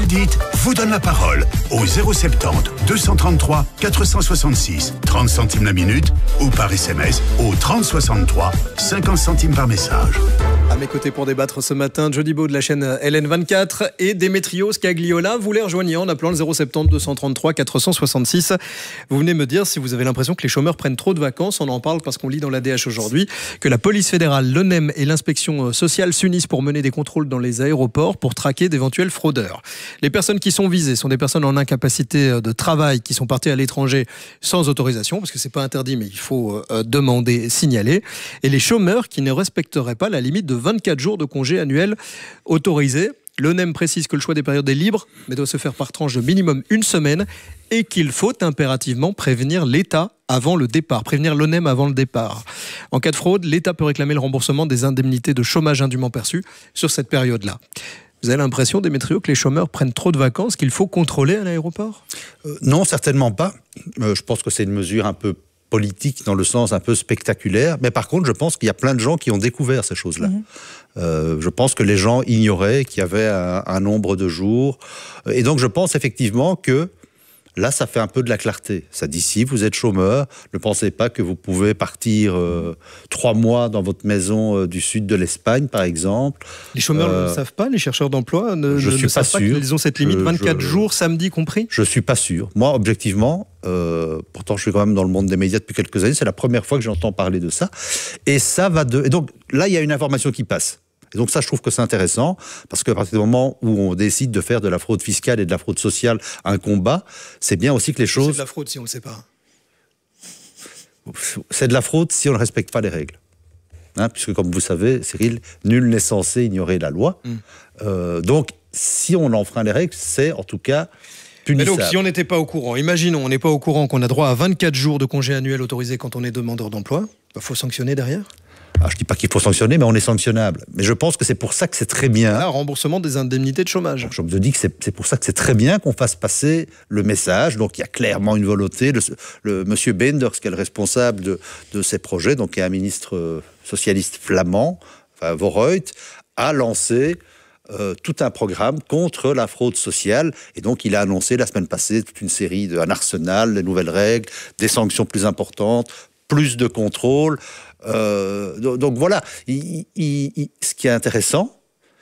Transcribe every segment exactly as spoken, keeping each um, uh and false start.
dites vous donne la parole au zéro soixante-dix deux cent trente-trois quatre cent soixante-six, trente centimes la minute ou par S M S au trente soixante-trois, cinquante centimes par message. À mes côtés pour débattre ce matin, Jody Beau de la chaîne L N vingt-quatre et Démétrio Scagliola. Vous les rejoignez en appelant le zéro soixante-dix deux cent trente-trois quatre cent soixante-six. Vous venez me dire si vous avez l'impression que les chômeurs prennent trop de vacances. On en parle parce qu'on lit dans l'A D H aujourd'hui que la police fédérale, l'O N E M et l'inspection sociale s'unissent pour mener des contrôles dans les aéroports pour traquer d'éventuels fraudeurs. Les personnes qui sont visées sont des personnes en incapacité de travail qui sont parties à l'étranger sans autorisation, parce que c'est pas interdit mais il faut euh, demander, signaler. Et les chômeurs qui ne respecteraient pas la limite de vingt-quatre jours de congé annuel autorisés. L'O N E M précise que le choix des périodes est libre, mais doit se faire par tranche de minimum une semaine et qu'il faut impérativement prévenir l'État avant le départ, prévenir l'O N E M avant le départ. En cas de fraude, l'État peut réclamer le remboursement des indemnités de chômage indûment perçues sur cette période-là. Vous avez l'impression, Démétrio, que les chômeurs prennent trop de vacances, qu'il faut contrôler à l'aéroport ? euh, Non, certainement pas. Euh, je pense que c'est une mesure un peu politique dans le sens un peu spectaculaire, mais par contre je pense qu'il y a plein de gens qui ont découvert ces choses-là. Mmh. Euh, je pense que les gens ignoraient qu'il y avait un, un nombre de jours, et donc je pense effectivement que là ça fait un peu de la clarté. Ça dit si vous êtes chômeur, ne pensez pas que vous pouvez partir euh, trois mois dans votre maison euh, du sud de l'Espagne par exemple. Les chômeurs euh, ne le savent pas, les chercheurs d'emploi ne, je ne, suis ne pas savent sûr. pas qu'ils ont cette limite, je, vingt-quatre je, jours, samedi compris ? Je suis pas sûr. Moi, objectivement, euh, pourtant je suis quand même dans le monde des médias depuis quelques années, c'est la première fois que j'entends parler de ça. Et ça va de... Et donc là, il y a une information qui passe. Et donc ça, je trouve que c'est intéressant, parce qu'à partir du moment où on décide de faire de la fraude fiscale et de la fraude sociale un combat, c'est bien aussi que les choses... C'est de la fraude si on ne le sait pas. C'est de la fraude si on ne respecte pas les règles. Hein, puisque comme vous savez, Cyril, nul n'est censé ignorer la loi. Mm. Euh, donc, si on enfreint les règles, c'est en tout cas... Mais donc, si on n'était pas au courant, imaginons, on n'est pas au courant qu'on a droit à vingt-quatre jours de congé annuel autorisé quand on est demandeur d'emploi, il bah, faut sanctionner derrière ? Ah, je ne dis pas qu'il faut sanctionner, mais on est sanctionnable. Mais je pense que c'est pour ça que c'est très bien... Ah, remboursement des indemnités de chômage. Donc, je me dis que c'est, c'est pour ça que c'est très bien qu'on fasse passer le message. Donc il y a clairement une volonté. Le, le monsieur Benders, qui est le responsable de, de ces projets, donc qui est un ministre socialiste flamand, enfin Vorreut, a lancé... Euh, tout un programme contre la fraude sociale, et donc il a annoncé la semaine passée toute une série de, un arsenal, de nouvelles règles, des sanctions plus importantes, plus de contrôle. Euh, donc, donc voilà, il, il, il, ce qui est intéressant,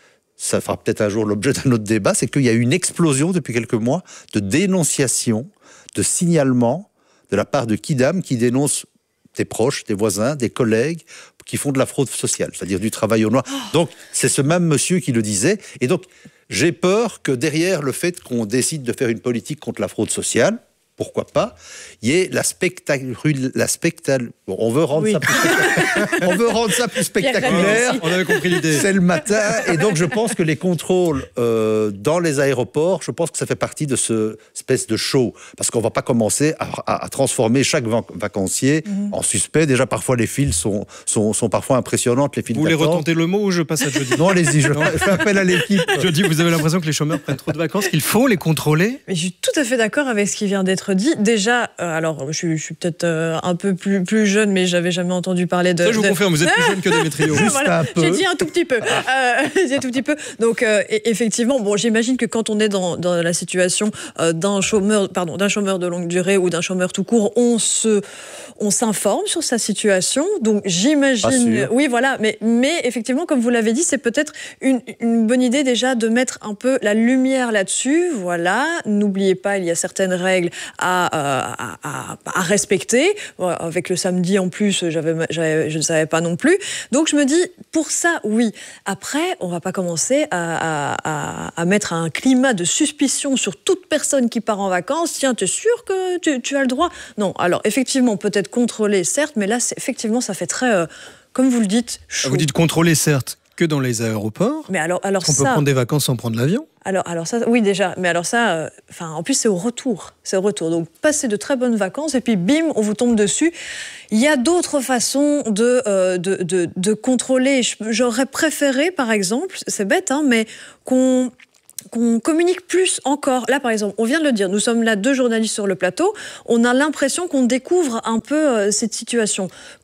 ça fera peut-être un jour l'objet d'un autre débat, c'est qu'il y a eu une explosion depuis quelques mois de dénonciations, de signalements de la part de Kidam qui dénonce des proches, des voisins, des collègues qui font de la fraude sociale, c'est-à-dire du travail au noir. Oh. Donc, c'est ce même monsieur qui le disait. Et donc, j'ai peur que derrière le fait qu'on décide de faire une politique contre la fraude sociale, pourquoi pas, il y ait la spectacle... La spectacle bon, on veut rendre oui. ça plus spectaculaire. On veut rendre ça plus spectaculaire. On avait compris l'idée. C'est le matin. Et donc, je pense que les contrôles euh, dans les aéroports, je pense que ça fait partie de ce espèce de show. Parce qu'on ne va pas commencer à, à, à transformer chaque vac- vacancier mm-hmm. en suspect. Déjà, parfois, les files sont, sont, sont parfois impressionnantes. Les files vous voulez d'attente. retenter le mot ou je passe à Jody ? Non, allez-y, je, je fais appel à l'équipe. Jody, vous avez l'impression que les chômeurs prennent trop de vacances, qu'il faut les contrôler ? Mais je suis tout à fait d'accord avec ce qui vient d'être dit. Déjà, euh, alors, je, je suis peut-être euh, un peu plus, plus jeune, mais j'avais jamais entendu parler de... Ça, je vous de... confirme, vous êtes plus jeune que Démétrio. Juste voilà, un peu. J'ai dit un tout petit peu. Euh, j'ai dit un tout petit peu. Donc, euh, et, effectivement, bon, j'imagine que quand on est dans, dans la situation euh, d'un chômeur, pardon, d'un chômeur de longue durée ou d'un chômeur tout court, on se, on s'informe sur sa situation. Donc, j'imagine... Oui, voilà. Mais, mais effectivement, comme vous l'avez dit, c'est peut-être une, une bonne idée déjà de mettre un peu la lumière là-dessus. Voilà. N'oubliez pas, il y a certaines règles à... À, à, à respecter. Avec le samedi en plus, j'avais, j'avais, je ne savais pas non plus. Donc je me dis, pour ça, oui. Après, on ne va pas commencer à, à, à mettre un climat de suspicion sur toute personne qui part en vacances. Tiens, tu es sûr que tu, tu as le droit ? Non, alors effectivement, peut-être contrôler, certes, mais là, c'est, effectivement, ça fait très, euh, comme vous le dites, chaud. Vous dites contrôler, certes, que dans les aéroports. Mais alors, alors on ça... peut prendre des vacances sans prendre l'avion. Alors, alors ça, oui déjà, mais alors ça, euh, enfin, en plus c'est au retour, c'est au retour. Donc passez de très bonnes vacances et puis bim, on vous tombe dessus. Il y a d'autres façons de euh, de, de de contrôler. J'aurais préféré, par exemple, c'est bête, hein, mais qu'on qu'on communique plus encore. Là, par exemple, on vient de le dire, nous sommes là deux journalistes sur le plateau, on a l'impression qu'on découvre un peu euh, cette situation.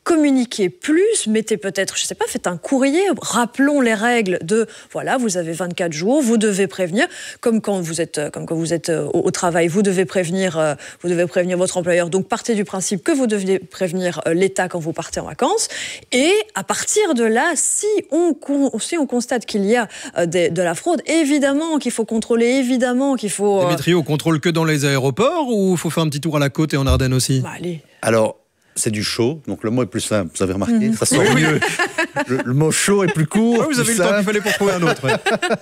communiquez plus, mettez peut-être, je ne sais pas, faites un courrier, rappelons les règles de, voilà, vous avez vingt-quatre jours, vous devez prévenir, comme quand vous êtes, comme quand vous êtes au, au travail, vous devez prévenir, euh, vous devez prévenir votre employeur, donc partez du principe que vous devez prévenir euh, l'État quand vous partez en vacances, et à partir de là, si on, si on constate qu'il y a euh, des, de la fraude, évidemment qu'il faut contrôler, évidemment qu'il faut... Euh... Démétrio, on contrôle que dans les aéroports ou il faut faire un petit tour à la côte et en Ardennes aussi? Bah, allez. Alors, c'est du chaud, donc le mot est plus simple, vous avez remarqué, mmh. ça sort mieux. Le, le mot chaud est plus court. Ouais, vous avez eu le temps qu'il fallait pour trouver un autre. Ouais.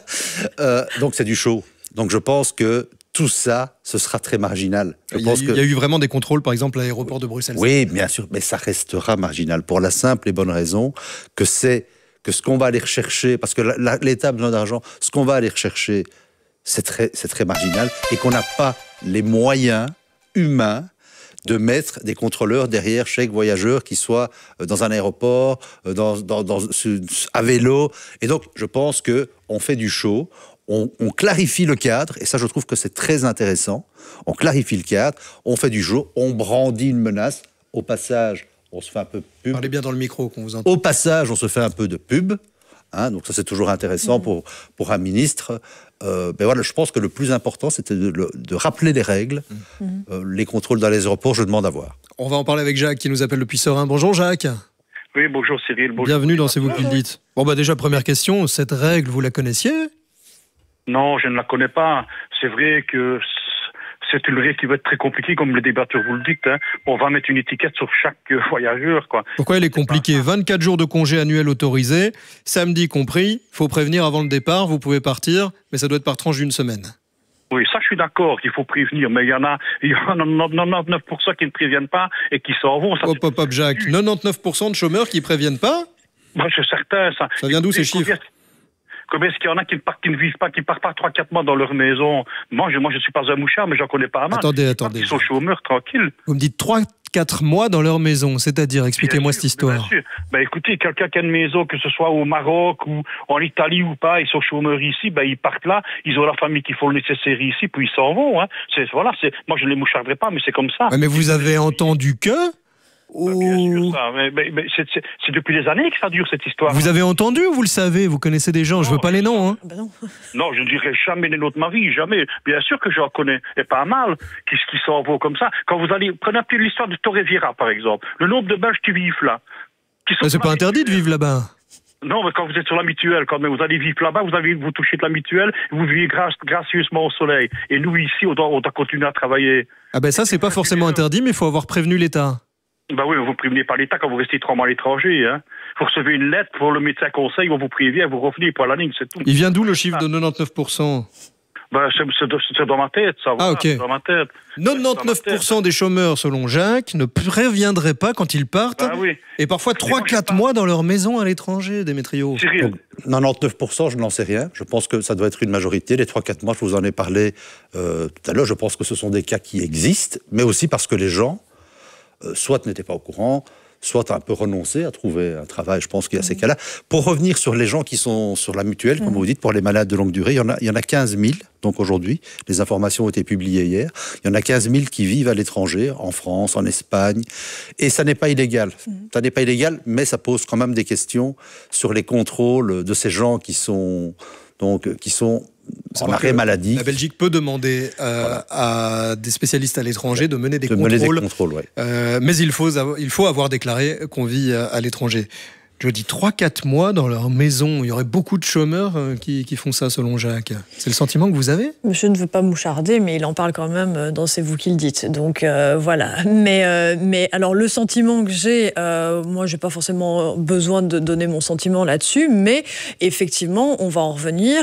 euh, donc c'est du chaud. Donc je pense que tout ça, ce sera très marginal. Je il, y pense a eu, que... il y a eu vraiment des contrôles, par exemple, à l'aéroport de Bruxelles. Oui, bien sûr, mais ça restera marginal pour la simple et bonne raison que c'est que ce qu'on va aller rechercher, parce que la, la, l'État a besoin d'argent, ce qu'on va aller rechercher, c'est très, c'est très marginal et qu'on n'a pas les moyens humains de mettre des contrôleurs derrière chaque voyageur qui soit dans un aéroport, dans, dans, dans, à vélo. Et donc, je pense qu'on fait du show, on, on clarifie le cadre, et ça, je trouve que c'est très intéressant. On clarifie le cadre, on fait du show, on brandit une menace. Au passage, on se fait un peu de pub. Parlez bien dans le micro qu'on vous entend. Au passage, on se fait un peu de pub. Hein, donc ça, c'est toujours intéressant mmh. pour, pour un ministre. Euh, ben voilà, je pense que le plus important, c'était de, de, de rappeler les règles. Mmh. Euh, les contrôles dans les aéroports, je demande à voir. On va en parler avec Jacques, qui nous appelle depuis Serein. Bonjour Jacques. Oui, bonjour Cyril. Bonjour. Bienvenue dans C'est vous qui le dites. Bon, bah déjà, première question, cette règle, vous la connaissiez? Non, je ne la connais pas. C'est vrai que c'est une règle qui va être très compliquée, comme le débatteur vous le dites. Hein. On va mettre une étiquette sur chaque voyageur, quoi. Pourquoi elle est compliquée? vingt-quatre jours de congé annuel autorisés, samedi compris, il faut prévenir avant le départ, vous pouvez partir, mais ça doit être par tranche d'une semaine. Oui, ça je suis d'accord qu'il faut prévenir, mais il y en a, il y en a quatre-vingt-dix-neuf pour cent qui ne préviennent pas et qui s'en vont. Ça, hop, hop, hop, Jacques, quatre-vingt-dix-neuf pour cent de chômeurs qui ne préviennent pas? Moi, je suis certain, ça. Ça vient d'où ces chiffres? Combien est-ce qu'il y en a qui ne, partent, qui ne vivent pas, qui ne partent pas trois quatre mois dans leur maison? Moi, je ne moi, je suis pas un mouchard, mais j'en connais pas mal. Attendez, attendez. Ils sont chômeurs, tranquilles. Vous me dites trois quatre mois dans leur maison, c'est-à-dire, expliquez-moi sûr, cette histoire. Bien sûr. Ben, écoutez, quelqu'un qui a une maison, que ce soit au Maroc ou en Italie ou pas, ils sont chômeurs ici, ben, ils partent là, ils ont la famille qui font le nécessaire ici, puis ils s'en vont. Hein. C'est, voilà, c'est, moi, je ne les moucharderai pas, mais c'est comme ça. Ouais, mais vous avez entendu que... Bah, bien sûr, ça. Mais, mais, mais c'est, c'est, c'est depuis des années que ça dure, cette histoire. Vous avez entendu ou vous le savez? Vous connaissez des gens, non, je veux pas les noms. Hein. Bah non. non, je ne dirai jamais les noms de ma vie, jamais. Bien sûr que j'en connais, et pas mal, qui, qui s'en vont comme ça. Quand vous allez, prenez un peu l'histoire de Torrevieja, par exemple. Le nombre de Belges qui vivent là. Qui sont c'est pas interdit de vivre là-bas. Non, mais quand vous êtes sur la mutuelle, quand même, vous allez vivre là-bas, vous allez vous toucher de la mutuelle, vous vivez gra- gracieusement au soleil. Et nous, ici, on doit, on doit continuer à travailler. Ah ben ça, c'est pas forcément interdit, mais il faut avoir prévenu l'État. Ben oui, vous prévenez pas l'État quand vous restez trois mois à l'étranger. Hein. Vous recevez une lettre pour le médecin conseil, on vous prévient, vous revenez pour la ligne, c'est tout. Il vient d'où le chiffre de quatre-vingt-dix-neuf pour cent? Ben, c'est, c'est, c'est dans ma tête, ça va. Ah, ok. C'est dans ma tête. quatre-vingt-dix-neuf pour cent des chômeurs, selon Jacques, ne préviendraient pas quand ils partent. Ben oui. Et parfois trois quatre mois dans leur maison à l'étranger, Démétrio. Cyril. quatre-vingt-dix-neuf pour cent, je n'en sais rien. Je pense que ça doit être une majorité. Les trois quatre mois, je vous en ai parlé euh, tout à l'heure. Je pense que ce sont des cas qui existent, mais aussi parce que les gens, euh, soit n'étaient pas au courant, soit un peu renoncé à trouver un travail. Je pense qu'il y a ces cas-là. Pour revenir sur les gens qui sont sur la mutuelle, comme vous dites, pour les malades de longue durée, il y en a, il y en a quinze mille. Donc aujourd'hui, les informations ont été publiées hier. Il y en a quinze mille qui vivent à l'étranger, en France, en Espagne. Et ça n'est pas illégal. Mmh. Ça n'est pas illégal, mais ça pose quand même des questions sur les contrôles de ces gens qui sont, donc, qui sont en arrêt maladie. La Belgique peut demander euh, voilà. à des spécialistes à l'étranger de mener des de contrôles, mener des contrôles ouais. euh, mais il faut, il faut avoir déclaré qu'on vit à, à l'étranger. Je dis trois quatre mois dans leur maison. Il y aurait beaucoup de chômeurs qui, qui font ça, selon Jacques. C'est le sentiment que vous avez? Monsieur ne veut pas moucharder, mais il en parle quand même dans C'est vous qui le dites. Donc euh, voilà. Mais, euh, mais alors le sentiment que j'ai, euh, moi j'ai pas forcément besoin de donner mon sentiment là-dessus, mais effectivement, on va en revenir.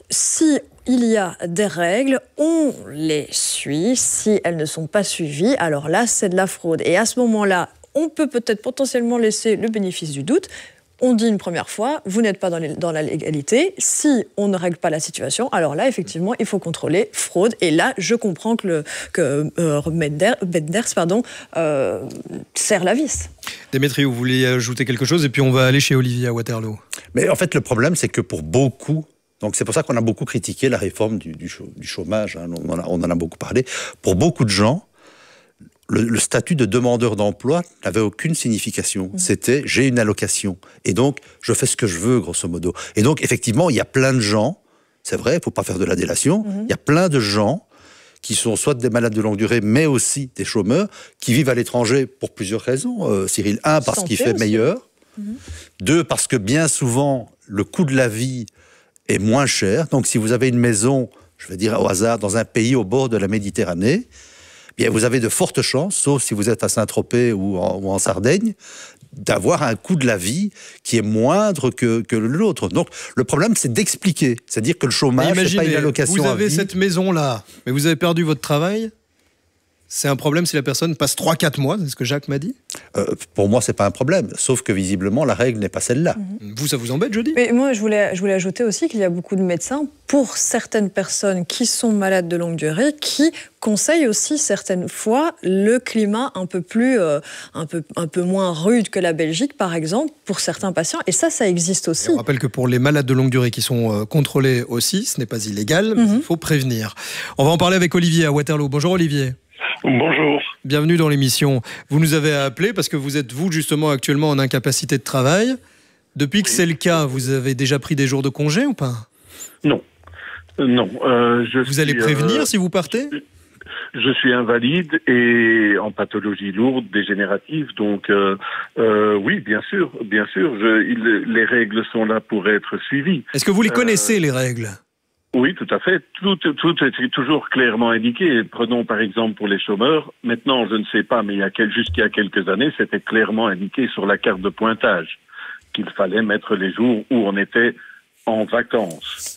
Si il y a des règles, on les suit. Si elles ne sont pas suivies, alors là, c'est de la fraude. Et à ce moment-là, on peut peut-être potentiellement laisser le bénéfice du doute. On dit une première fois, vous n'êtes pas dans, les, dans la légalité. Si on ne règle pas la situation, alors là, effectivement, il faut contrôler fraude. Et là, je comprends que, le, que euh, Benders pardon, euh, serre la vis. Démétrio, vous voulez ajouter quelque chose? Et puis on va aller chez Olivier à Waterloo. Mais en fait, le problème, c'est que pour beaucoup... Donc c'est pour ça qu'on a beaucoup critiqué la réforme du, du, du chômage. Hein, on, en a, on en a beaucoup parlé. Pour beaucoup de gens, le, le statut de demandeur d'emploi n'avait aucune signification. Mmh. C'était « j'ai une allocation ». Et donc, je fais ce que je veux, grosso modo. Et donc, effectivement, il y a plein de gens, c'est vrai, il ne faut pas faire de la délation, mmh. il y a plein de gens qui sont soit des malades de longue durée, mais aussi des chômeurs, qui vivent à l'étranger pour plusieurs raisons. Euh, Cyril, un, parce qu'il fait aussi. meilleur. Mmh. Deux, parce que bien souvent, le coût de la vie est moins cher. Donc, si vous avez une maison, je vais dire au hasard, dans un pays au bord de la Méditerranée, bien, vous avez de fortes chances, sauf si vous êtes à Saint-Tropez ou en, ou en Sardaigne, d'avoir un coût de la vie qui est moindre que, que l'autre. Donc, le problème, c'est d'expliquer. C'est-à-dire que le chômage, c'est pas une allocation vous avez à vie. cette maison-là, mais vous avez perdu votre travail. C'est un problème si la personne passe trois quatre mois, c'est ce que Jacques m'a dit. Euh, pour moi, c'est pas un problème, sauf que visiblement, la règle n'est pas celle-là. Mmh. Vous, ça vous embête, je dis ? Mais moi, je voulais, je voulais ajouter aussi qu'il y a beaucoup de médecins, pour certaines personnes qui sont malades de longue durée, qui conseillent aussi certaines fois le climat un peu plus, euh, un peu, un peu moins rude que la Belgique, par exemple, pour certains patients. Et ça, ça existe aussi. Et on rappelle que pour les malades de longue durée qui sont euh, contrôlés aussi, ce n'est pas illégal, mais mmh. il faut prévenir. On va en parler avec Olivier à Waterloo. Bonjour Olivier. Bonjour. Bienvenue dans l'émission. Vous nous avez appelé parce que vous êtes, vous, justement, actuellement en incapacité de travail. Depuis que oui. c'est le cas, vous avez déjà pris des jours de congé ou pas ? Non. Euh, non. Euh, je vous suis, allez prévenir euh, si vous partez ? Je suis invalide et en pathologie lourde, dégénérative. Donc, euh, euh, oui, bien sûr. Bien sûr. Je, il, les règles sont là pour être suivies. Est-ce que vous les connaissez, euh, les règles ? Oui, tout à fait. Tout, tout est toujours clairement indiqué. Prenons par exemple pour les chômeurs. Maintenant, je ne sais pas, mais il y a quel, jusqu'il y a quelques années, c'était clairement indiqué sur la carte de pointage qu'il fallait mettre les jours où on était en vacances.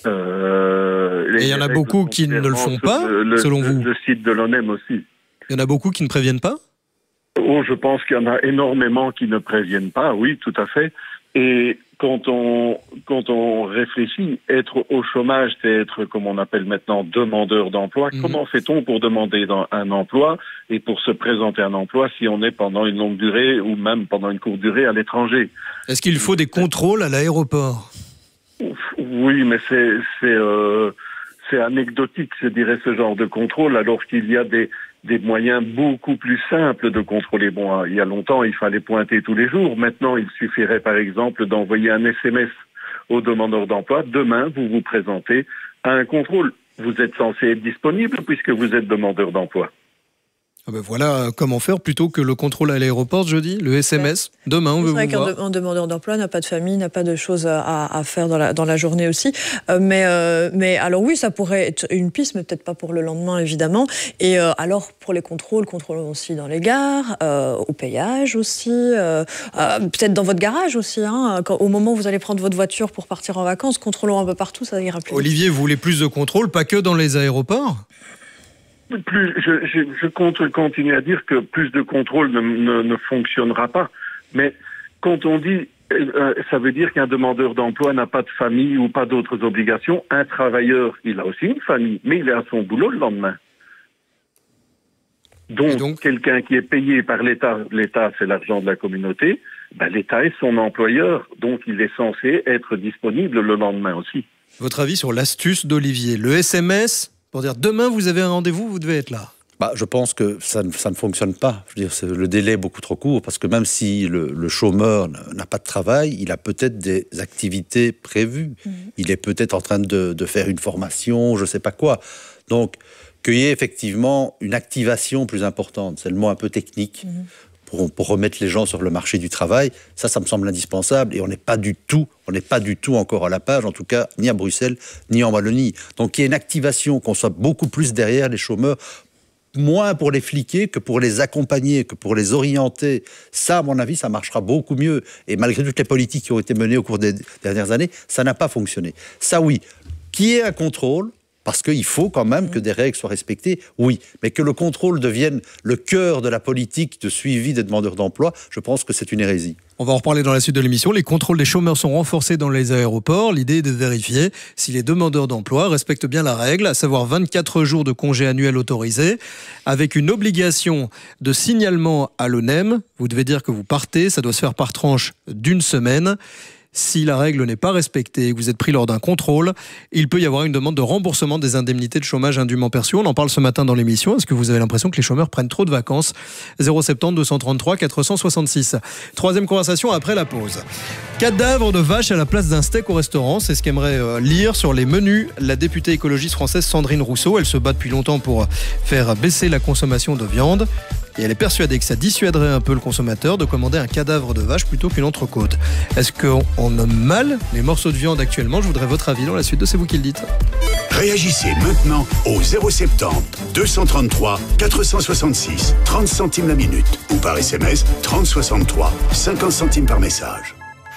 Euh, Et il y en a beaucoup qui ne le font pas, le, le, selon le, vous. Le site de l'O N E M aussi. Il y en a beaucoup qui ne préviennent pas ? Oh, je pense qu'il y en a énormément qui ne préviennent pas, oui, tout à fait. Et quand on, quand on réfléchit, être au chômage, c'est être, comme on appelle maintenant, demandeur d'emploi. Mmh. Comment fait-on pour demander un emploi et pour se présenter un emploi si on est pendant une longue durée ou même pendant une courte durée à l'étranger ? Est-ce qu'il faut des contrôles à l'aéroport ? Oui, mais c'est, c'est, euh, c'est anecdotique, je dirais, ce genre de contrôle, alors qu'il y a des, des moyens beaucoup plus simples de contrôler. Bon, il y a longtemps, il fallait pointer tous les jours. Maintenant, il suffirait, par exemple, d'envoyer un S M S aux demandeurs d'emploi. Demain, vous vous présentez à un contrôle. Vous êtes censé être disponible puisque vous êtes demandeur d'emploi. Ah ben voilà comment faire plutôt que le contrôle à l'aéroport jeudi, le S M S. Ouais. Demain, on veut vous voir. C'est vrai qu'un demandeur d'emploi n'a pas de famille, n'a pas de choses à, à faire dans la, dans la journée aussi. Euh, mais, euh, mais alors oui, ça pourrait être une piste, mais peut-être pas pour le lendemain, évidemment. Et euh, alors, pour les contrôles, contrôlons aussi dans les gares, euh, au péage aussi, euh, euh, peut-être dans votre garage aussi. Hein, quand, au moment où vous allez prendre votre voiture pour partir en vacances, contrôlons un peu partout, ça ira plus vite. Olivier, vous voulez plus de contrôle, pas que dans les aéroports ? Plus, je, je, je compte continuer à dire que plus de contrôle ne, ne, ne fonctionnera pas. Mais quand on dit, euh, ça veut dire qu'un demandeur d'emploi n'a pas de famille ou pas d'autres obligations. Un travailleur, il a aussi une famille, mais il est à son boulot le lendemain. Donc, donc quelqu'un qui est payé par l'État, l'État c'est l'argent de la communauté, ben, l'État est son employeur, donc il est censé être disponible le lendemain aussi. Votre avis sur l'astuce d'Olivier, le S M S pour dire demain vous avez un rendez-vous, vous devez être là. Bah, je pense que ça ne, ça ne fonctionne pas. Je veux dire, c'est, le délai est beaucoup trop court parce que même si le, le chômeur n'a pas de travail, il a peut-être des activités prévues. Mmh. Il est peut-être en train de, de faire une formation, je ne sais pas quoi. Donc, qu'il y ait effectivement une activation plus importante, c'est le mot un peu technique, mmh. pour, pour remettre les gens sur le marché du travail, ça, ça me semble indispensable et on n'est pas du tout, on n'est pas du tout encore à la page, en tout cas, ni à Bruxelles, ni en Wallonie. Donc, qu'il y ait une activation, qu'on soit beaucoup plus derrière les chômeurs, moins pour les fliquer que pour les accompagner, que pour les orienter. Ça, à mon avis, ça marchera beaucoup mieux. Et malgré toutes les politiques qui ont été menées au cours des dernières années, ça n'a pas fonctionné. Ça, oui. Qu'il y ait un contrôle, parce qu'il faut quand même que des règles soient respectées, oui. Mais que le contrôle devienne le cœur de la politique de suivi des demandeurs d'emploi, je pense que c'est une hérésie. On va en reparler dans la suite de l'émission. Les contrôles des chômeurs sont renforcés dans les aéroports. L'idée est de vérifier si les demandeurs d'emploi respectent bien la règle, à savoir vingt-quatre jours de congé annuel autorisés, avec une obligation de signalement à l'O N E M. Vous devez dire que vous partez, ça doit se faire par tranche d'une semaine. Si la règle n'est pas respectée et que vous êtes pris lors d'un contrôle, il peut y avoir une demande de remboursement des indemnités de chômage indûment perçues. On en parle ce matin dans l'émission. Est-ce que vous avez l'impression que les chômeurs prennent trop de vacances ? zéro sept zéro deux cent trente-trois quatre cent soixante-six. Troisième conversation après la pause. Cadavre de vache à la place d'un steak au restaurant, c'est ce qu'aimerait lire sur les menus la députée écologiste française Sandrine Rousseau. Elle se bat depuis longtemps pour faire baisser la consommation de viande. Et elle est persuadée que ça dissuaderait un peu le consommateur de commander un cadavre de vache plutôt qu'une entrecôte. Est-ce qu'on nomme mal les morceaux de viande actuellement ? Je voudrais votre avis dans la suite de C'est vous qui le dites. Réagissez maintenant au zéro sept zéro deux cent trente-trois quatre cent soixante-six, trente centimes la minute. Ou par S M S, trente soixante-trois, cinquante centimes par message.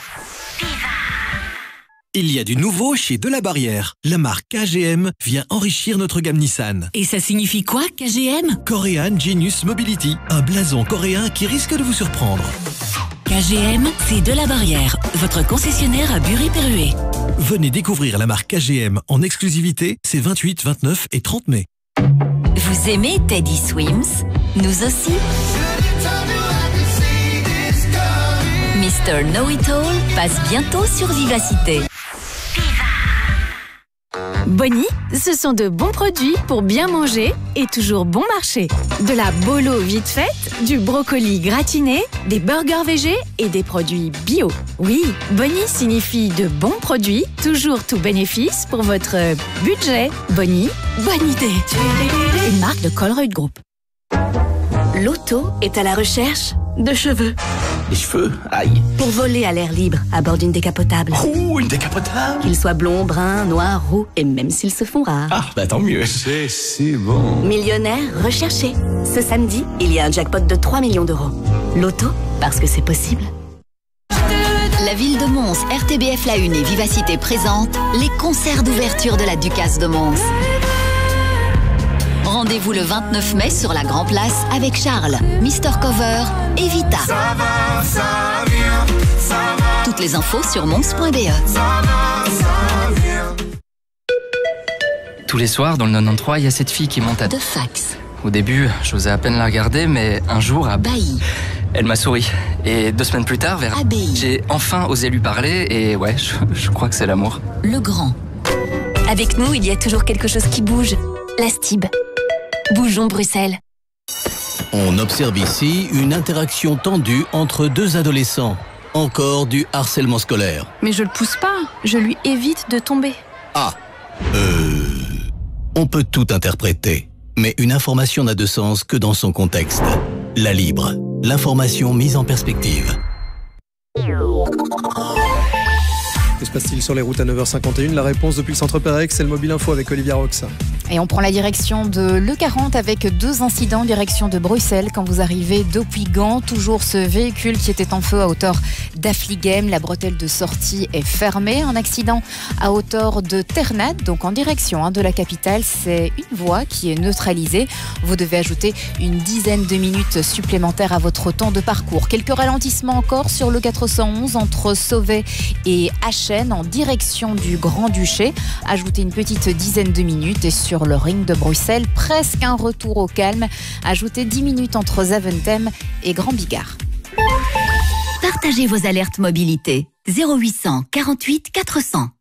Il y a du nouveau chez Delabarrière. La marque K G M vient enrichir notre gamme Nissan. Et ça signifie quoi, K G M ? Korean Genius Mobility, un blason coréen qui risque de vous surprendre. K G M, c'est Delabarrière, votre concessionnaire à Bury-Perruet. Venez découvrir la marque K G M en exclusivité ces vingt-huit, vingt-neuf et trente mai. Vous aimez Teddy Swims ? Nous aussi. Mister Know-It-All passe bientôt sur Vivacité. Bonnie, ce sont de bons produits pour bien manger et toujours bon marché. De la bolo vite faite, du brocoli gratiné, des burgers végés et des produits bio. Oui, Bonnie signifie de bons produits, toujours tout bénéfice pour votre budget. Bonnie, bonne idée. Une marque de Colruyt Group. L'auto est à la recherche de cheveux. Les cheveux, aïe. Pour voler à l'air libre à bord d'une décapotable. Ouh, une décapotable. Qu'ils soient blonds, bruns, noirs, roux et même s'ils se font rares. Ah, bah tant mieux. C'est si bon. Millionnaire recherché. Ce samedi, il y a un jackpot de trois millions d'euros. L'auto, parce que c'est possible. La ville de Mons, R T B F La Une et Vivacité présentent les concerts d'ouverture de la Ducasse de Mons. Rendez-vous le vingt-neuf mai sur la Grand Place avec Charles, Mister Cover et Vita. Ça va, ça vient, ça va. Toutes les infos sur mons point b e. Ça va, ça vient. Tous les soirs, dans le quatre-vingt-treize, il y a cette fille qui monte à... De fax. Au début, j'osais à peine la regarder, mais un jour, à... Bailly. Elle m'a souri. Et deux semaines plus tard, vers... Abbaye. J'ai enfin osé lui parler et ouais, je, je crois que c'est l'amour. Le Grand. Avec nous, il y a toujours quelque chose qui bouge. La Stib. Bougeons Bruxelles. On observe ici une interaction tendue entre deux adolescents. Encore du harcèlement scolaire. Mais je le pousse pas, je lui évite de tomber. Ah, euh... On peut tout interpréter, mais une information n'a de sens que dans son contexte. La Libre, l'information mise en perspective. Que se passe-t-il sur les routes à neuf heures cinquante et une ? La réponse depuis le centre Pérex, c'est le Mobile Info avec Olivia Rox. Et on prend la direction de l'E quarante avec deux incidents, direction de Bruxelles quand vous arrivez depuis Gand. Toujours ce véhicule qui était en feu à hauteur d'Affligem. La bretelle de sortie est fermée. Un accident à hauteur de Ternat, donc en direction hein, de la capitale. C'est une voie qui est neutralisée. Vous devez ajouter une dizaine de minutes supplémentaires à votre temps de parcours. Quelques ralentissements encore sur le quatre cent onze entre Sauvet et H en direction du Grand-Duché. Ajoutez une petite dizaine de minutes et sur le ring de Bruxelles, presque un retour au calme. Ajoutez dix minutes entre Zaventem et Grand Bigard. Partagez vos alertes mobilité. zéro huit cent quarante-huit quatre cents.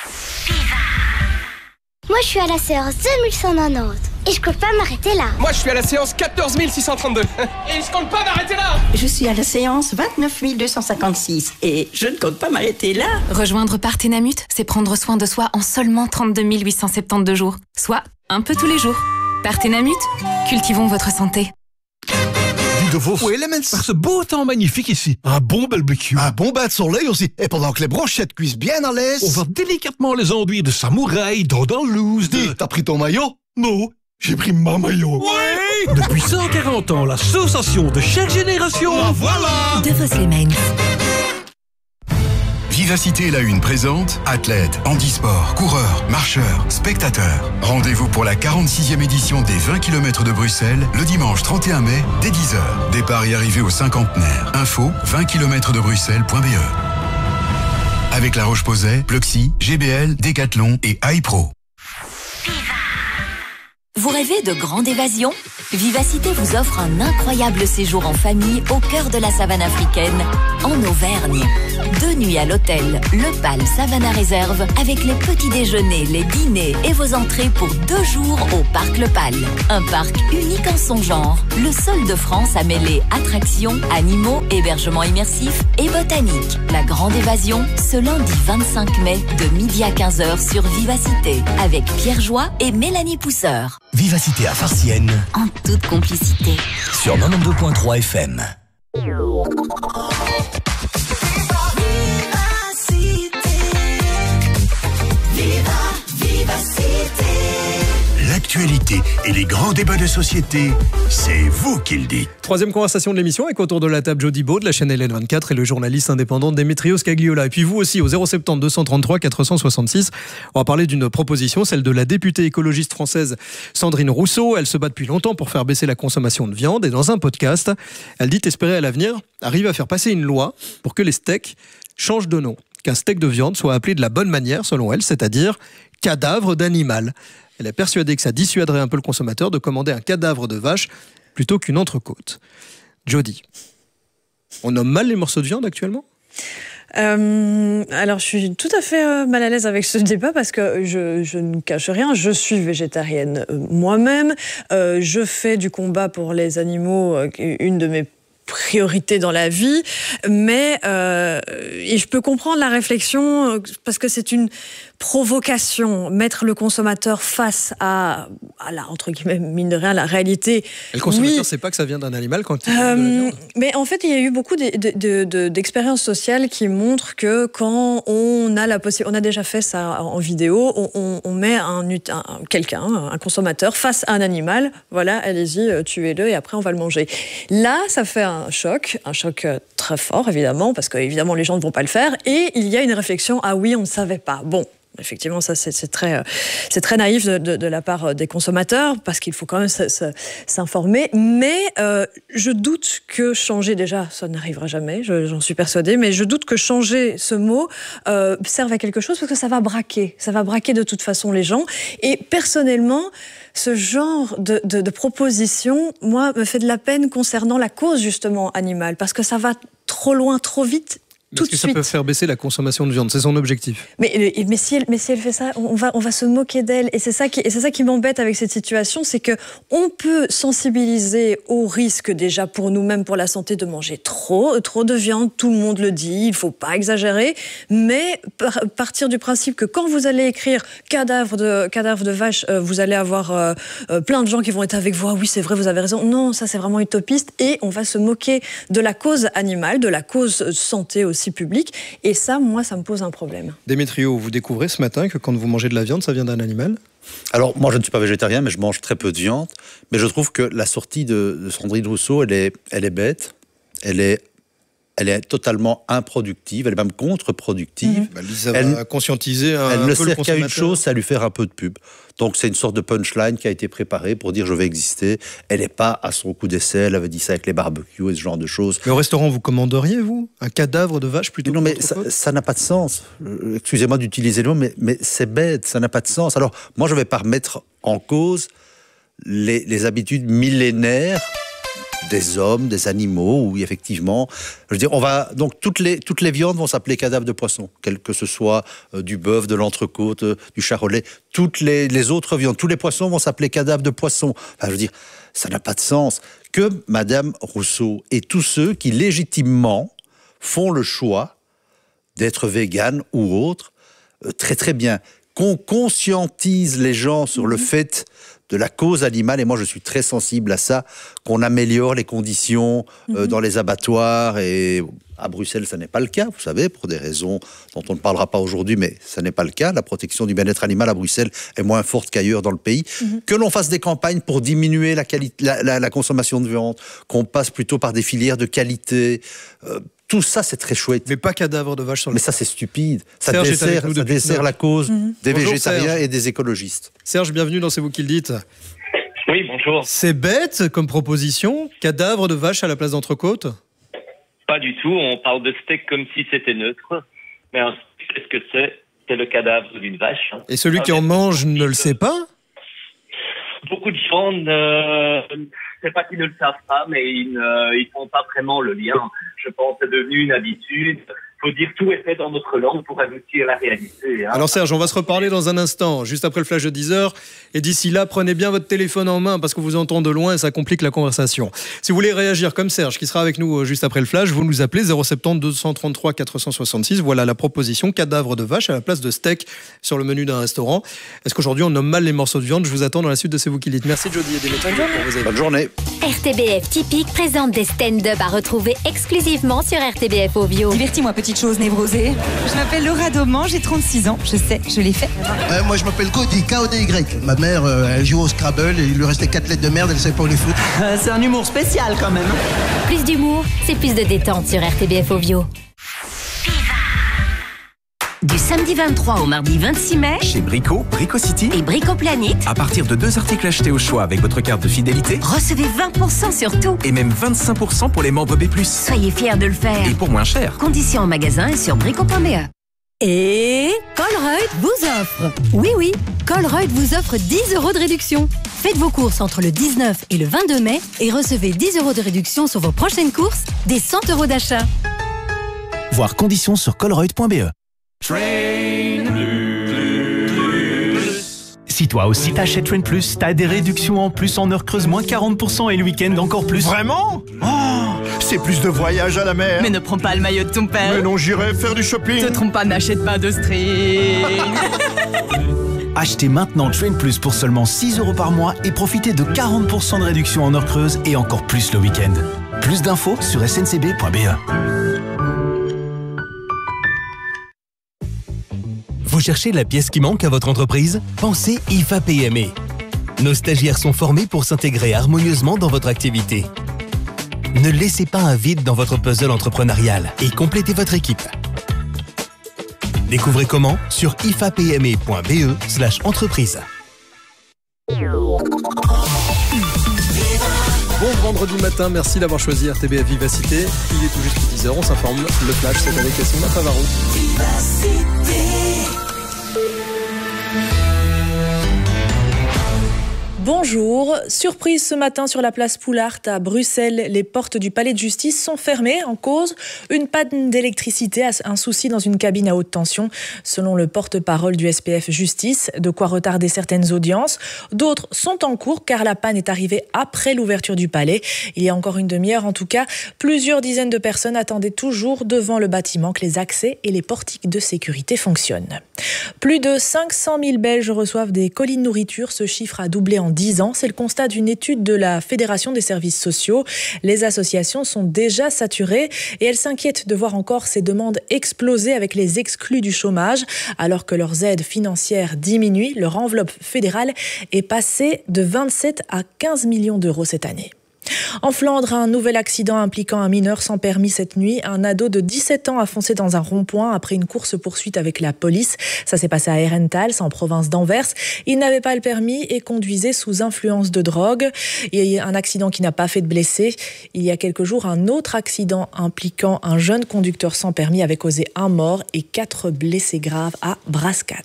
Moi, je suis à la séance deux mille cent quatre-vingt-dix et je compte pas m'arrêter là. Moi, je suis à la séance quatorze mille six cent trente-deux et je compte pas m'arrêter là. Je suis à la séance vingt-neuf mille deux cent cinquante-six et je ne compte pas m'arrêter là. Rejoindre Partenamut, c'est prendre soin de soi en seulement trente-deux mille huit cent soixante-douze jours, soit un peu tous les jours. Partenamut, cultivons votre santé. De vos par ce beau temps magnifique ici. Un bon barbecue. Un bon bain de soleil aussi. Et pendant que les brochettes cuisent bien à l'aise, on va délicatement les enduire de samouraï, d'eau dans loose. De... Dis, t'as pris ton maillot? Non, j'ai pris ma maillot. Oui. Depuis cent quarante ans, l'association de chaque génération. Oh, voilà. De vos Slemens. Vivacité La Une présente athlètes, handisport, coureurs, marcheurs, spectateurs. Rendez-vous pour la quarante-sixième édition des vingt kilomètres de Bruxelles le dimanche trente et un mai dès dix heures. Départ et arrivée au cinquantenaire. Info vingt kilomètres de bruxelles point b e. Avec La Roche-Posay, Pluxee, G B L, Decathlon et iPro. Vous rêvez de grande évasion ? Vivacité vous offre un incroyable séjour en famille au cœur de la savane africaine, en Auvergne. Deux nuits à l'hôtel Le Pal Savannah Réserve avec les petits déjeuners, les dîners et vos entrées pour deux jours au Parc Le Pal. Un parc unique en son genre, le seul de France à mêler attractions, animaux, hébergements immersifs et botanique. La grande évasion, ce lundi vingt-cinq mai de midi à quinze heures sur Vivacité avec Pierre Joie et Mélanie Pousseur. Vivacité à Farciennes, en toute complicité. Sur quatre-vingt-douze virgule trois F M. L'actualité et les grands débats de société, c'est vous qui le dites. Troisième conversation de l'émission avec autour de la table Jody Baud de la chaîne L N vingt-quatre et le journaliste indépendant Démétrios Scagliola. Et puis vous aussi au zéro sept zéro deux cent trente-trois quatre cent soixante-six. On va parler d'une proposition, celle de la députée écologiste française Sandrine Rousseau. Elle se bat depuis longtemps pour faire baisser la consommation de viande et dans un podcast, elle dit espérer à l'avenir arriver à faire passer une loi pour que les steaks changent de nom. Qu'un steak de viande soit appelé de la bonne manière selon elle, c'est-à-dire cadavre d'animal. Elle est persuadée que ça dissuaderait un peu le consommateur de commander un cadavre de vache plutôt qu'une entrecôte. Jody, on nomme mal les morceaux de viande actuellement ? Euh, alors, je suis tout à fait euh, mal à l'aise avec ce débat parce que je, je ne cache rien, je suis végétarienne euh, moi-même, euh, je fais du combat pour les animaux, euh, une de mes priorité dans la vie, mais euh, et je peux comprendre la réflexion parce que c'est une provocation, mettre le consommateur face à, à la, entre guillemets, mine de rien, la réalité. Et le consommateur ne oui. sait pas que ça vient d'un animal quand il euh, euh, de la viande. Mais en fait, il y a eu beaucoup de, de, de, de, d'expériences sociales qui montrent que quand on a la possibilité, on a déjà fait ça en vidéo, on, on, on met un, un, quelqu'un, un consommateur face à un animal, voilà, allez-y, tuez-le et après on va le manger. Là, ça fait un choc, un choc très fort évidemment, parce que évidemment les gens ne vont pas le faire, et il y a une réflexion, ah oui, on ne savait pas. Bon. Effectivement, ça c'est, c'est, très, c'est très naïf de, de, de la part des consommateurs parce qu'il faut quand même se, se, s'informer. Mais euh, je doute que changer, déjà, ça n'arrivera jamais, je, j'en suis persuadée, mais je doute que changer ce mot euh, serve à quelque chose parce que ça va braquer. Ça va braquer de toute façon les gens. Et personnellement, ce genre de, de, de proposition, moi, me fait de la peine concernant la cause justement animale parce que ça va trop loin, trop vite. Mais est-ce que ça peut faire baisser la consommation de viande ? C'est son objectif. Mais, mais, si elle, mais si elle fait ça, on va, on va se moquer d'elle. Et c'est ça qui, et c'est ça qui m'embête avec cette situation, c'est qu'on peut sensibiliser au risque déjà pour nous-mêmes, pour la santé, de manger trop, trop de viande. Tout le monde le dit, il ne faut pas exagérer. Mais par, partir du principe que quand vous allez écrire cadavre de, cadavre de vache, euh, vous allez avoir euh, euh, plein de gens qui vont être avec vous. Ah oui, c'est vrai, vous avez raison. Non, ça c'est vraiment utopiste. Et on va se moquer de la cause animale, de la cause santé aussi public, et ça, moi, ça me pose un problème. Démétrio, vous découvrez ce matin que quand vous mangez de la viande, ça vient d'un animal ? Alors, moi, je ne suis pas végétarien, mais je mange très peu de viande. Mais je trouve que la sortie de, de Sandrine Rousseau, elle est, elle est bête, elle est, elle est totalement improductive, elle est même contre-productive. Mmh. Bah, Lisa elle va conscientiser un, elle un ne peu sert le qu'à une consommateur. chose, c'est à lui faire un peu de pub. Donc c'est une sorte de punchline qui a été préparée pour dire je vais exister. Elle n'est pas à son coup d'essai, elle avait dit ça avec les barbecues et ce genre de choses. Mais au restaurant, vous commanderiez, vous, un cadavre de vache plutôt que Non, mais ça, faute ça n'a pas de sens. Euh, excusez-moi d'utiliser le mot, mais, mais c'est bête, ça n'a pas de sens. Alors, moi, je ne vais pas remettre en cause les, les habitudes millénaires des hommes, des animaux, où effectivement, je veux dire, on va donc toutes les toutes les viandes vont s'appeler cadavre de poisson, quel que ce soit euh, du bœuf, de l'entrecôte, euh, du charolais, toutes les les autres viandes, tous les poissons vont s'appeler cadavre de poisson. Enfin, je veux dire, ça n'a pas de sens que Madame Rousseau et tous ceux qui légitimement font le choix d'être véganes ou autres, euh, très très bien, qu'on conscientise les gens sur le fait de la cause animale, et moi je suis très sensible à ça, qu'on améliore les conditions euh, mmh. dans les abattoirs, et à Bruxelles ça n'est pas le cas, vous savez, pour des raisons dont on ne parlera pas aujourd'hui, mais ça n'est pas le cas. La protection du bien-être animal à Bruxelles est moins forte qu'ailleurs dans le pays. Mmh. Que l'on fasse des campagnes pour diminuer la, quali- la, la, la consommation de viande, qu'on passe plutôt par des filières de qualité, euh, tout ça, c'est très chouette. Mais pas cadavre de vache sur le... Mais ça, c'est stupide. Ça Serge dessert, ça dessert la cause mmh. des Bonjour, végétariens Serge. et des écologistes. Serge, bienvenue dans C'est vous qui le dites. Oui, bonjour. C'est bête comme proposition, cadavre de vache à la place d'entrecôte ? Pas du tout, on parle de steak comme si c'était neutre. Mais un steak, qu'est-ce que c'est ? C'est le cadavre d'une vache. Et celui qui en mange ne le sait pas ? beaucoup de gens ne, c'est pas qu'ils ne le savent pas, mais ils ne ils font pas vraiment le lien. Je pense que c'est devenu une habitude. Il faut dire tout est fait dans notre langue pour aboutir à la réalité. Hein. Alors Serge, on va se reparler dans un instant, juste après le flash de dix heures. Et d'ici là, prenez bien votre téléphone en main parce qu'on vous entend de loin et ça complique la conversation. Si vous voulez réagir comme Serge, qui sera avec nous juste après le flash, vous nous appelez zéro sept zéro deux trois trois quatre cent soixante-six. Voilà la proposition, cadavre de vache à la place de steak sur le menu d'un restaurant. Est-ce qu'aujourd'hui on nomme mal les morceaux de viande? Je vous attends dans la suite de C'est vous qui dites. Merci Jody et Démétrie pour vos avis. Bonne journée. R T B F Typique présente des stand-up à retrouver exclusivement sur R T B F Ovio. Divertis-moi, petite chose névrosée. Je m'appelle Laura Dauman, j'ai trente-six ans. Je sais, je l'ai fait. Euh, moi, je m'appelle Cody, K O D Y. Ma mère, euh, elle joue au Scrabble et il lui restait quatre lettres de merde, elle savait pas où les foutre. Euh, c'est un humour spécial quand même. Plus d'humour, c'est plus de détente sur R T B F Ovio. Du samedi vingt-trois au mardi vingt-six mai, chez Brico, Brico City et Brico Planet, à partir de deux articles achetés au choix avec votre carte de fidélité, recevez vingt pour cent sur tout. Et même vingt-cinq pour cent pour les membres B plus. Soyez fiers de le faire. Et pour moins cher. Conditions en magasin et sur brico point b e. Et Colruyt vous offre. Oui, oui, Colruyt vous offre dix euros de réduction. Faites vos courses entre le dix-neuf et le vingt-deux mai et recevez dix euros de réduction sur vos prochaines courses, des cent euros d'achat. Voir conditions sur colruyt point b e. Train Plus. Si toi aussi t'achètes Train Plus, t'as des réductions en plus en heure creuse, moins quarante pour cent et le week-end encore plus. Vraiment? Oh, c'est plus de voyage à la mer. Mais ne prends pas le maillot de ton père. Mais non, j'irai faire du shopping. Te trompe pas, n'achète pas de string. Achetez maintenant Train Plus pour seulement six euros par mois et profitez de quarante pour cent de réduction en heure creuse et encore plus le week-end. Plus d'infos sur s n c b point b e. Vous cherchez la pièce qui manque à votre entreprise? Pensez I F A P M E. Nos stagiaires sont formés pour s'intégrer harmonieusement dans votre activité. Ne laissez pas un vide dans votre puzzle entrepreneurial et complétez votre équipe. Découvrez comment sur i f a p m e point b e slash entreprise. Bon vendredi matin, merci d'avoir choisi R T B F Vivacité. Il est tout juste dix heures, on s'informe. Le flash, c'est avec Yassina Favaro. Bonjour, surprise ce matin sur la place Poulart à Bruxelles. Les portes du palais de justice sont fermées en cause une panne d'électricité, un souci dans une cabine à haute tension. Selon le porte-parole du S P F Justice, de quoi retarder certaines audiences. D'autres sont en cours car la panne est arrivée après l'ouverture du palais. Il y a encore une demi-heure en tout cas, plusieurs dizaines de personnes attendaient toujours devant le bâtiment que les accès et les portiques de sécurité fonctionnent. Plus de cinq cent mille Belges reçoivent des colis de nourriture. Ce chiffre a doublé en dix ans. C'est le constat d'une étude de la Fédération des services sociaux. Les associations sont déjà saturées et elles s'inquiètent de voir encore ces demandes exploser avec les exclus du chômage. Alors que leurs aides financières diminuent, leur enveloppe fédérale est passée de vingt-sept à quinze millions d'euros cette année. En Flandre, un nouvel accident impliquant un mineur sans permis cette nuit. Un ado de dix-sept ans a foncé dans un rond-point après une course-poursuite avec la police. Ça s'est passé à Herentals, en province d'Anvers. Il n'avait pas le permis et conduisait sous influence de drogue. Il y a un accident qui n'a pas fait de blessés. Il y a quelques jours, un autre accident impliquant un jeune conducteur sans permis avait causé un mort et quatre blessés graves à Brascat.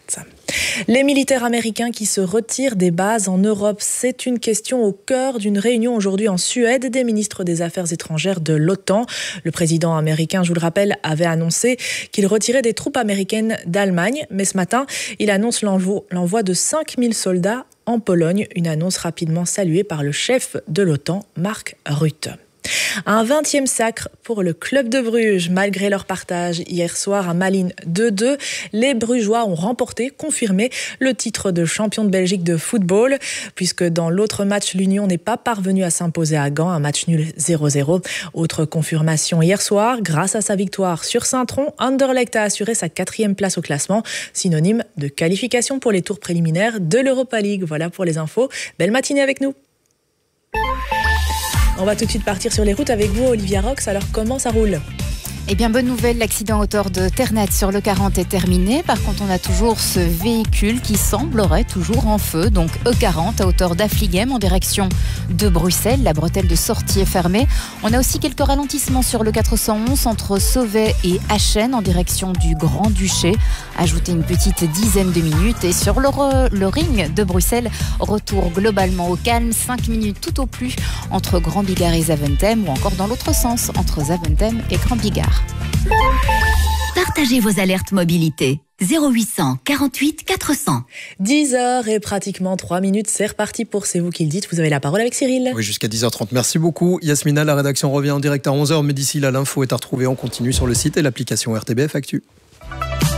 Les militaires américains qui se retirent des bases en Europe, c'est une question au cœur d'une réunion aujourd'hui en Suède des ministres des Affaires étrangères de l'OTAN. Le président américain, je vous le rappelle, avait annoncé qu'il retirait des troupes américaines d'Allemagne. Mais ce matin, il annonce l'envoi de cinq mille soldats en Pologne. Une annonce rapidement saluée par le chef de l'OTAN, Mark Rutte. Un vingtième sacre pour le club de Bruges. Malgré leur partage hier soir à Malines deux deux, les Brugeois ont remporté, confirmé le titre de champion de Belgique de football, puisque dans l'autre match, l'Union n'est pas parvenue à s'imposer à Gand, un match nul zéro zéro. Autre confirmation hier soir, grâce à sa victoire sur Saint-Tron, Anderlecht a assuré sa quatrième place au classement, synonyme de qualification pour les tours préliminaires de l'Europa League. Voilà pour les infos. Belle matinée avec nous. On va tout de suite partir sur les routes avec vous, Olivia Rox. Alors, comment ça roule ? Eh bien, bonne nouvelle, l'accident à hauteur de Ternat sur le quarante est terminé. Par contre, on a toujours ce véhicule qui semblerait toujours en feu. Donc, E quarante à hauteur d'Affligem en direction de Bruxelles. La bretelle de sortie est fermée. On a aussi quelques ralentissements sur le quatre cent onze entre Sauvet et Achen en direction du Grand-Duché. Ajoutez une petite dizaine de minutes. Et sur le, re, le ring de Bruxelles, retour globalement au calme. cinq minutes tout au plus entre Grand-Bigard et Zaventem ou encore dans l'autre sens entre Zaventem et Grand-Bigard. Partagez vos alertes mobilité. zéro huit cent quarante-huit quatre cents. dix heures et pratiquement trois minutes. C'est reparti pour C'est vous qui le dites. Vous avez la parole avec Cyril. Oui, jusqu'à dix heures trente. Merci beaucoup. Yasmina, la rédaction revient en direct à onze heures. Mais d'ici là, l'info est à retrouver. On continue sur le site et l'application R T B F Actu.